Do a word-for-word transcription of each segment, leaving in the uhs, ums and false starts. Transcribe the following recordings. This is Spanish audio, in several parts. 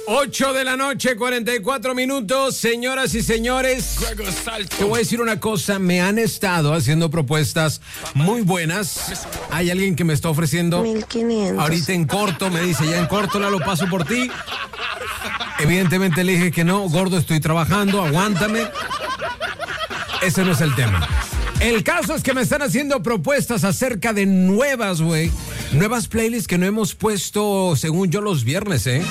ocho de la noche, cuarenta y cuatro minutos. Señoras y señores, te voy a decir una cosa. Me han estado haciendo propuestas muy buenas. Hay alguien que me está ofreciendo mil quinientos. Ahorita en corto, me dice, ya en corto la lo paso por ti. Evidentemente le dije que no, gordo, estoy trabajando, aguántame. Ese no es el tema. El caso es que me están haciendo propuestas acerca de nuevas, güey. Nuevas playlists que no hemos puesto, según yo, los viernes, ¿eh?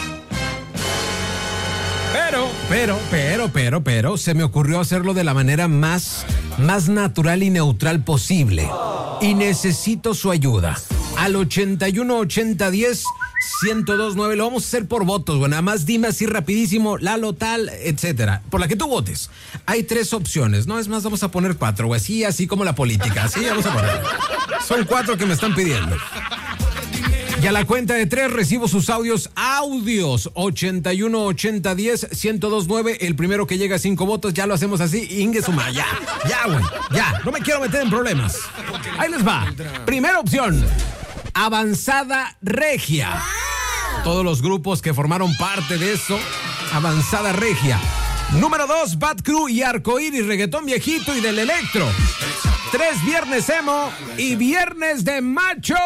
Pero, pero, pero, pero, pero, se me ocurrió hacerlo de la manera más, más natural y neutral posible. Y necesito su ayuda. Al ochenta y uno ochenta diez ciento dos nueve, lo vamos a hacer por votos, güey. Nada más dime así rapidísimo, Lalo tal, etcétera. Por la que tú votes. Hay tres opciones, no es más, vamos a poner cuatro, güey. Así, así como la política, así vamos a poner. Son cuatro que me están pidiendo. Y a la cuenta de tres recibo sus audios, audios, ochenta y uno ochenta diez ciento dos nueve, el primero que llega a cinco votos, ya lo hacemos así, Inge suma, ya, ya, güey, ya, no me quiero meter en problemas. Ahí les va. Primera opción, Avanzada Regia. Todos los grupos que formaron parte de eso, Avanzada Regia. Número dos, Bad Crew y Arcoíris, reggaetón viejito y del electro. Tres, Viernes Emo y Viernes de Machos.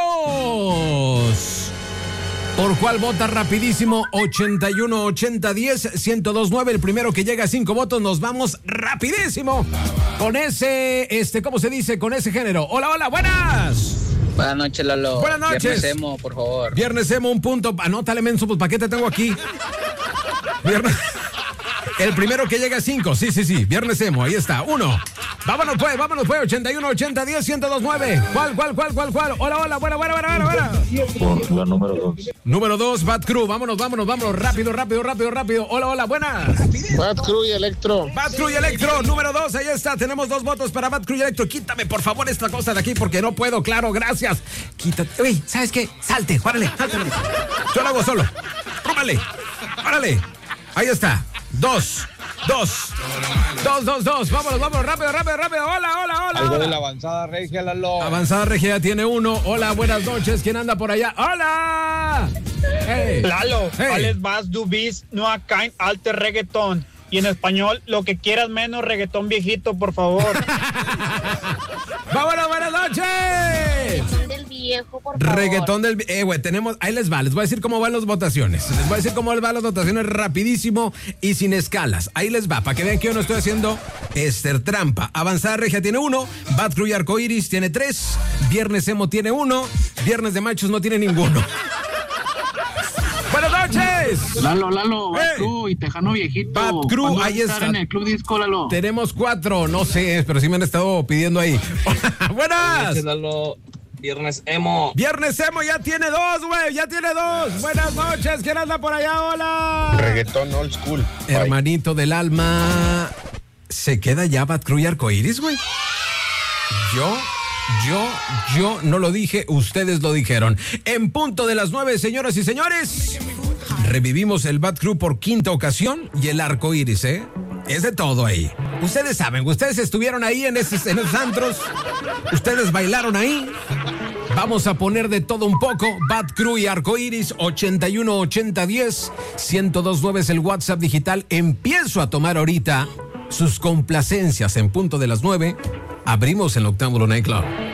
¿Por cuál vota rapidísimo? ochenta y uno ochenta diez ciento dos nueve, el primero que llega a cinco votos, nos vamos rapidísimo con ese, este, ¿cómo se dice? Con ese género. Hola, hola, buenas. Buenas noches, Lalo. Buenas noches. Viernes Emo, por favor. Viernes Emo, un punto. Anótale, menso, pues, ¿para qué te tengo aquí? Viernes... El primero que llega a cinco, sí, sí, sí, Viernes Emo, ahí está, uno. Vámonos pues, vámonos pues, ochenta y uno ochenta diez ciento dos nueve. ¿Cuál, cuál, cuál, cuál, cuál? Hola, hola, buena, buena, buena, buena, buena. La número dos. Número dos, Bad Crew, vámonos, vámonos, vámonos, rápido, rápido, rápido, rápido. Hola, hola, buenas. Bad Crew y Electro. Bad Crew y Electro, número dos, ahí está, tenemos dos votos para Bad Crew y Electro. Quítame, por favor, esta cosa de aquí porque no puedo, claro, gracias. Quítate, uy, ¿sabes qué? Salte, órale, sáltale. Yo lo hago solo, órale, órale. Ahí está, dos. Dos, dos, dos, dos, vámonos, vámonos, rápido, rápido, rápido, hola, hola, hola. Algo de la Avanzada Regia, Lalo. Avanzada Regia tiene uno, hola, buenas noches, ¿quién anda por allá? ¡Hola! Hey. Lalo, Hey. alles vas du bist, no acá en alter reggaetón. Y en español, lo que quieras menos reggaetón viejito, por favor. ¡Vámonos, buenas noches! Reggaetón del viejo, por favor. Reggaetón del... Eh, güey, tenemos... Ahí les va, les voy a decir cómo van las votaciones. Les voy a decir cómo van las votaciones rapidísimo y sin escalas. Ahí les va, para que vean que yo no estoy haciendo Esther trampa. Avanzada Regia tiene uno, Bad Crew y Arcoíris tiene tres, Viernes Emo tiene uno, Viernes de Machos no tiene ninguno. ¡Buenas noches! Lalo, Lalo, Bad Hey. Crew y Tejano Viejito. Bad Crew, ¿Cuándo vas a ahí estar está. en el Club Disco, Lalo? Tenemos cuatro, no sé, pero sí me han estado pidiendo ahí. ¡Buenas! Lalo. Viernes Emo. Viernes Emo ya tiene dos, güey, ya tiene dos. Buenas noches, ¿quién anda por allá? Hola. Reggaetón old school. Bye. Hermanito del alma, ¿se queda ya Bad Crew y Arcoíris, güey? Yo, yo, yo no lo dije, ustedes lo dijeron. En punto de las nueve, señoras y señores, revivimos el Bad Crew por quinta ocasión y el Arcoíris, ¿eh? Es de todo ahí. Ustedes saben, ustedes estuvieron ahí en esos, en esos antros, ustedes bailaron ahí. Vamos a poner de todo un poco. Bad Crew y Arcoíris, ochenta y uno ochenta diez ciento dos nueve es el WhatsApp digital. Empiezo a tomar ahorita sus complacencias en punto de las nueve. Abrimos el Octámbulo Nightclub.